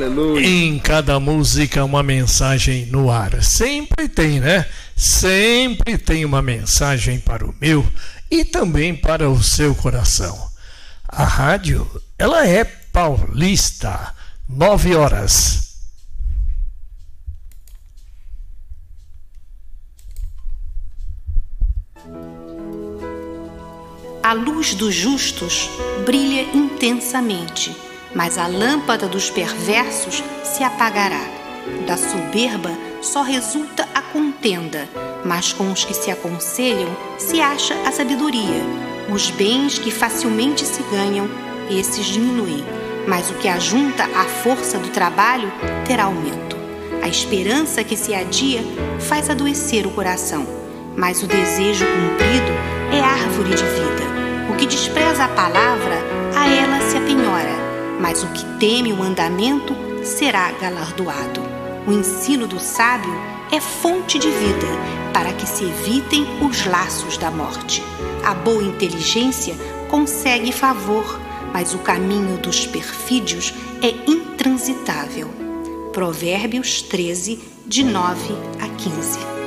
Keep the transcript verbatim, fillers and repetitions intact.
Aleluia. Em cada música uma mensagem no ar. Sempre tem, né? Sempre tem uma mensagem para o meu e também para o seu coração. A rádio, ela é paulista. Nove horas. A luz dos justos brilha intensamente, mas a lâmpada dos perversos se apagará. Da soberba só resulta a contenda, mas com os que se aconselham se acha a sabedoria. Os bens que facilmente se ganham, esses diminuem, mas o que ajunta à força do trabalho terá aumento. A esperança que se adia faz adoecer o coração, mas o desejo cumprido é árvore de vida. O que despreza a palavra, a ela se apenhora, mas o que teme o mandamento será galardoado. O ensino do sábio é fonte de vida, para que se evitem os laços da morte. A boa inteligência consegue favor, mas o caminho dos perfídios é intransitável. Provérbios treze, de nove a quinze.